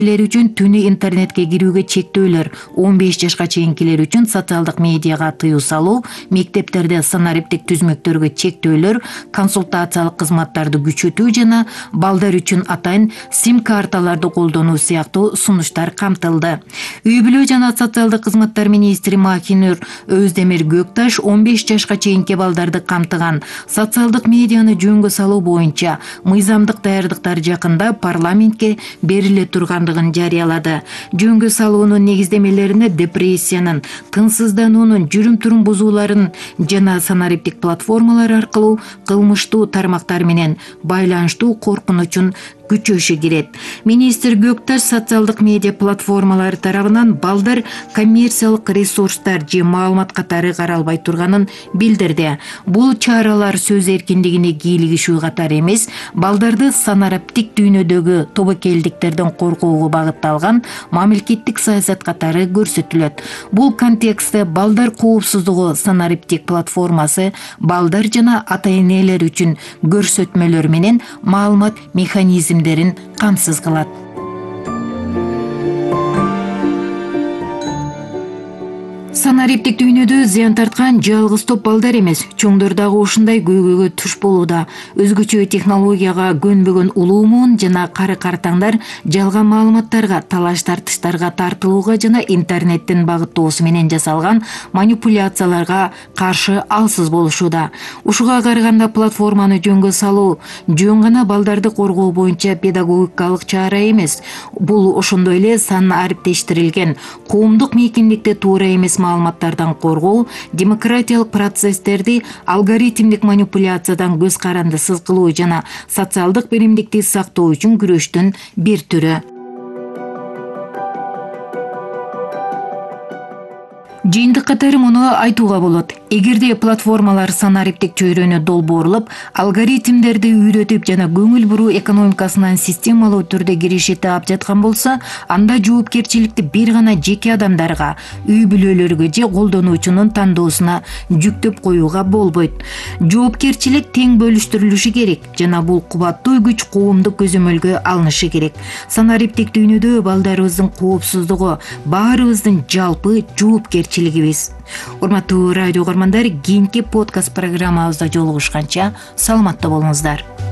үчүн түнү интернетке кирүүгө чектөөлөр, 15 жашка чейинкилер үчүн социалдык медиага тыюу салуу, мектептерде санариптик түзмөктөргө чектөөлөр, консультациялык кызматтарды күчөтүү жана балдар үчүн атайын сим-карталарды колдонуу сыяктуу сунуштар камтылды. Үй бүлө жана социалдык кызматтар министри Махинур Өздемир Göкташ 15 жашка чейинки балдарды камтыган социалдык медианы жөнгө салуу боюнча мыйзамдык даярдыктар жакында парламентке бериле тургандыгын жарыялады. Жөнгө салуунун негиздемелерине депрессиянын, тынчсыздануунун, жүрүм-турум бузууларын жана санариптик платформалар аркылуу кылмыштуу тармактар менен байланыштуу коркунучун күчөшү кирет. Министр Göкташ социалдык медиа платформалары тарабынан балдар коммерциялык ресурстар же маалымат катары каралбай турганын билдирди. Бул чаралар сөз эркиндигине кийлигишүү катары эмес, балдарды санариптик дүйнөдөгү тобокелдиктерден коргоого багытталган мамлекеттик саясат катары көрсөтүлөт. Бул контекстте балдар коопсуздугу санариптик платформасы балдар жана ата-энелер үчүн көрсөтмөлөр менен маалымат механизмдерин камсыз кылат. Санариптик дүйнөдө зыян тарткан жалгыз топ балдар эмес, чоңдор дагы ушундай көйгөйгө туш болууда. Өзгөчө технологияга көнбөгөн улуу муун жана кары картаңдар жалган маалыматтарга, талаш-тартыштарга тартылууга жана интернеттин багыттоосу менен жасалган манипуляцияларга каршы алсыз болушууда. Ушуга караганда платформаны жөнгө салуу жөн гана балдарды коргоо боюнча педагогикалык чара эмес. Бул ошондой эле санариптештирилген коомдук мейкиндикти туура эмес маалыматтардан коргоо, демократиялык процесстерди алгоритмдик манипуляциядан көз карандысыз кылуу жана социалдык биримдикти сактоо үчүн күрөштүн бир түрү. Жыйынтык катары муну айтууга болот. Эгерде платформалар санариптик чөйрөнү долбоорлоп, алгоритмдерди үйрөтүп жана көңүл буруу экономикасынан системалуу түрдө кириши таап жаткан болсо, анда жоопкерчиликти бир гана жеке адамдарга, үй бүлөлөргө же колдонуучунун тандоосуна жүктөп коюуга болбойт. Жоопкерчилик тең бөлүштүрүлүшү керек жана бул кубаттуу күч коомдук көзөмөлгө алынышы керек. Санариптик дүйнөдө балдарыбыздын коопсуздугу баарыбыздын жалпы жоопкерчилигибиз. Урматтуу радио угармандар, кийинки подкаст программабызда жолугушканча саламатта болуңуздар.